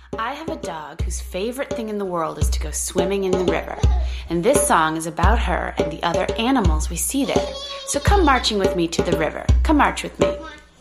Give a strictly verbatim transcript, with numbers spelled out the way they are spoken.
I have a dog whose favorite thing in the world is to go swimming in the river. And this song is about her and the other animals we see there. So come marching with me to the river. Come march with me.